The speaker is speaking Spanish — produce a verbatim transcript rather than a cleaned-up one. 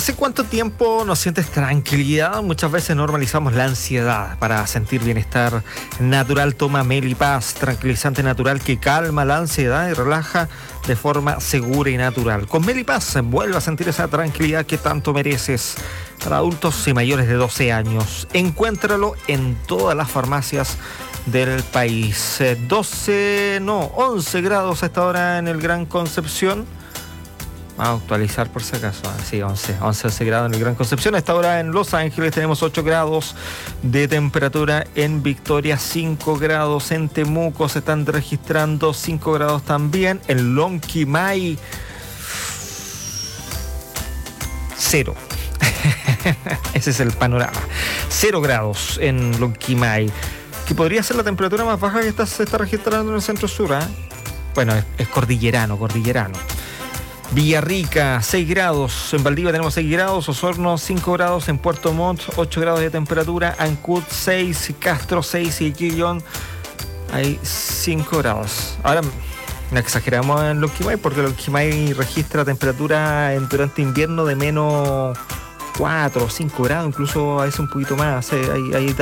¿Hace cuánto tiempo no sientes tranquilidad? Muchas veces normalizamos la ansiedad. Para sentir bienestar natural, toma Melipaz, tranquilizante natural que calma la ansiedad y relaja de forma segura y natural. Con Melipaz vuelve a sentir esa tranquilidad que tanto mereces. Para adultos y mayores de doce años, encuéntralo en todas las farmacias del país. doce, no, once grados a esta hora en el Gran Concepción. Vamos a actualizar por si acaso. Sí, once, once, once grados en el Gran Concepción. A esta hora en Los Ángeles tenemos ocho grados de temperatura. En Victoria cinco grados. En Temuco se están registrando cinco grados también. En Lonquimay cero. Ese es el panorama. Cero grados en Lonquimay, que podría ser la temperatura más baja que está, se está registrando en el centro sur, ¿eh? Bueno, es, es cordillerano, cordillerano. Villarrica, seis grados. En Valdivia tenemos seis grados. Osorno, cinco grados. En Puerto Montt, ocho grados de temperatura. Ancud, seis. Castro, seis. Y Quillón, hay cinco grados. Ahora, no exageramos en Lonquimay, porque Lonquimay registra temperatura en, durante invierno de menos cuatro o cinco grados, incluso a veces un poquito más. Hay, hay